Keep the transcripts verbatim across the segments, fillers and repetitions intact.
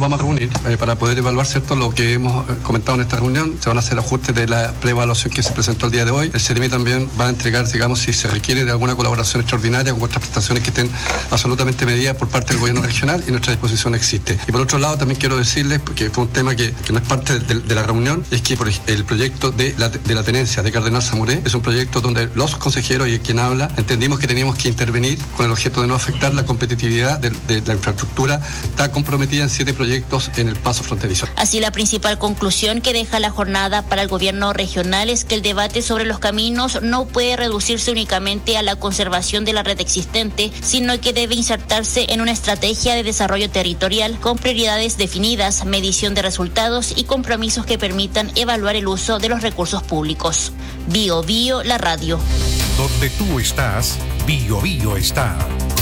vamos a reunir eh, para poder evaluar, ¿cierto?, lo que hemos comentado en esta reunión. Se van a hacer ajustes de la preevaluación que se presentó el día de hoy. El CEREMI también va a entregar, digamos, si se requiere de alguna colaboración extraordinaria con otras prestaciones que estén absolutamente medidas por parte del gobierno regional, y nuestra disposición existe. Y por otro lado, también quiero decirles, porque fue un tema que, que no es parte de, de la reunión, es que por el proyecto de la, de la tenencia de Cardenal Zamoré es un proyecto donde los consejeros y quien habla entendimos que teníamos que intervenir con el objeto de no afectar la competitividad de, de la infraestructura. Está comprometida en siete proyectos en el paso fronterizo. Así, la principal conclusión que deja la jornada para el gobierno regional es que el debate sobre los caminos no puede reducirse únicamente a la conservación de la red existente, sino que debe insertarse en una estrategia de desarrollo territorial con prioridades definidas, medición de resultados y compromisos que permitan evaluar el uso de los recursos públicos. Bio Bio, la radio. Donde tú estás, Bio Bio está.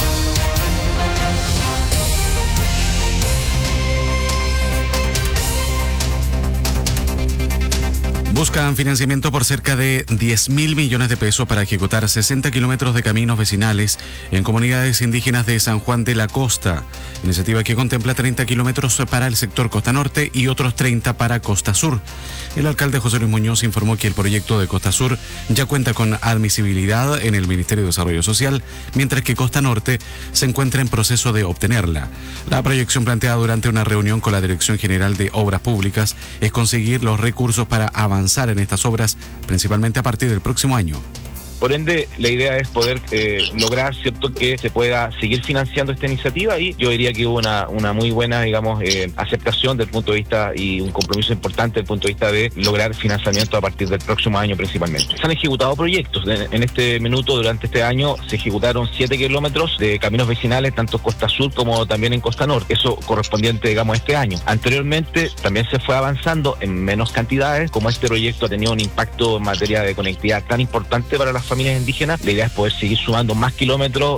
Buscan financiamiento por cerca de diez mil millones de pesos para ejecutar sesenta kilómetros de caminos vecinales en comunidades indígenas de San Juan de la Costa. Iniciativa que contempla treinta kilómetros para el sector Costa Norte y otros treinta para Costa Sur. El alcalde José Luis Muñoz informó que el proyecto de Costa Sur ya cuenta con admisibilidad en el Ministerio de Desarrollo Social, mientras que Costa Norte se encuentra en proceso de obtenerla. La proyección planteada durante una reunión con la Dirección General de Obras Públicas es conseguir los recursos para avanzar en estas obras, principalmente a partir del próximo año. Por ende, la idea es poder eh, lograr, cierto, que se pueda seguir financiando esta iniciativa, y yo diría que hubo una, una muy buena, digamos, eh, aceptación del punto de vista y un compromiso importante desde el punto de vista de lograr financiamiento a partir del próximo año principalmente. Se han ejecutado proyectos. En, en este minuto, durante este año, se ejecutaron siete kilómetros de caminos vecinales, tanto en Costa Sur como también en Costa Norte, eso correspondiente, digamos, a este año. Anteriormente también se fue avanzando en menos cantidades. Como este proyecto ha tenido un impacto en materia de conectividad tan importante para las familias indígenas, la idea es poder seguir sumando más kilómetros.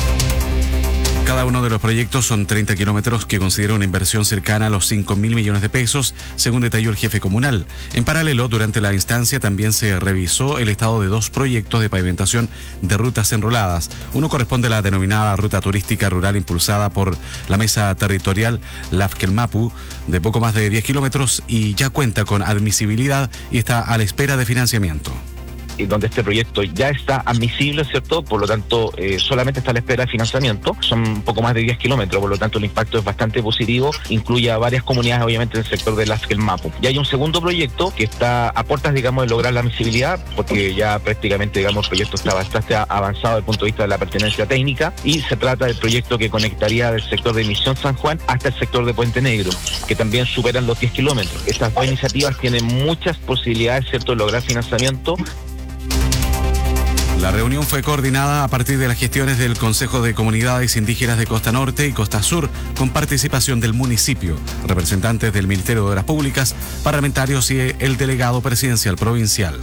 Cada uno de los proyectos son treinta kilómetros que considera una inversión cercana a los cinco mil millones de pesos, según detalló el jefe comunal. En paralelo, durante la instancia también se revisó el estado de dos proyectos de pavimentación de rutas enroladas. Uno corresponde a la denominada ruta turística rural impulsada por la mesa territorial Lafkelmapu, de poco más de diez kilómetros, y ya cuenta con admisibilidad y está a la espera de financiamiento. Y donde este proyecto ya está admisible, ¿cierto? Por lo tanto, eh, solamente está a la espera de financiamiento. Son un poco más de diez kilómetros, por lo tanto el impacto es bastante positivo. Incluye a varias comunidades, obviamente, en el sector de Lafkelmapu. Y hay un segundo proyecto que está a puertas, digamos, de lograr la admisibilidad, porque ya prácticamente, digamos, el proyecto está bastante avanzado desde el punto de vista de la pertenencia técnica, y se trata del proyecto que conectaría del sector de Misión San Juan hasta el sector de Puente Negro, que también superan los diez kilómetros. Estas dos iniciativas tienen muchas posibilidades, ¿cierto?, de lograr financiamiento. La reunión fue coordinada a partir de las gestiones del Consejo de Comunidades Indígenas de Costa Norte y Costa Sur, con participación del municipio, representantes del Ministerio de Obras Públicas, parlamentarios y el delegado presidencial provincial.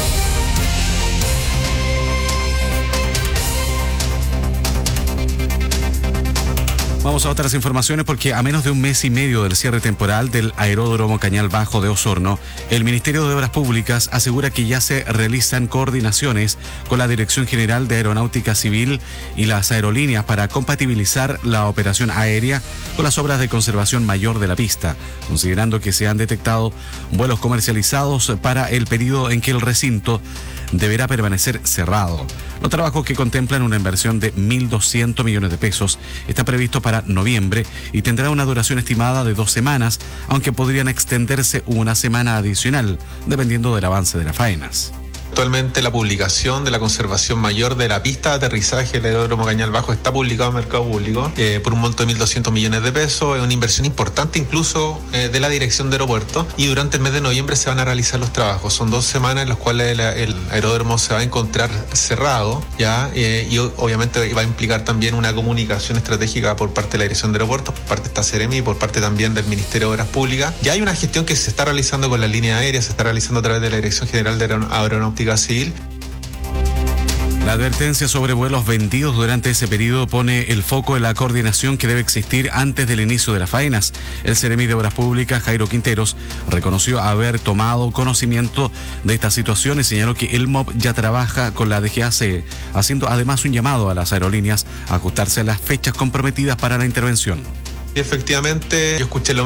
Vamos a otras informaciones, porque a menos de un mes y medio del cierre temporal del aeródromo Cañal Bajo de Osorno, el Ministerio de Obras Públicas asegura que ya se realizan coordinaciones con la Dirección General de Aeronáutica Civil y las aerolíneas para compatibilizar la operación aérea con las obras de conservación mayor de la pista, considerando que se han detectado vuelos comercializados para el periodo en que el recinto deberá permanecer cerrado. Los trabajos, que contemplan una inversión de mil doscientos millones de pesos, está previsto para noviembre y tendrá una duración estimada de dos semanas, aunque podrían extenderse una semana adicional, dependiendo del avance de las faenas. Actualmente la publicación de la conservación mayor de la pista de aterrizaje del aeródromo Cañal Bajo está publicado en mercado público eh, por un monto de mil doscientos millones de pesos. Es una inversión importante incluso eh, de la Dirección de Aeropuertos, y durante el mes de noviembre se van a realizar los trabajos. Son dos semanas en las cuales el, el aeródromo se va a encontrar cerrado, ya eh, y obviamente va a implicar también una comunicación estratégica por parte de la Dirección de Aeropuertos, por parte de esta CEREMI y por parte también del Ministerio de Obras Públicas. Ya hay una gestión que se está realizando con la línea aérea, se está realizando a través de la Dirección General de Aeronáutica Civil. La advertencia sobre vuelos vendidos durante ese periodo pone el foco en la coordinación que debe existir antes del inicio de las faenas. El CEREMI de Obras Públicas, Jairo Quinteros, reconoció haber tomado conocimiento de esta situación y señaló que el M O B ya trabaja con la D G A C, haciendo además un llamado a las aerolíneas a ajustarse a las fechas comprometidas para la intervención. Efectivamente, yo escuché lo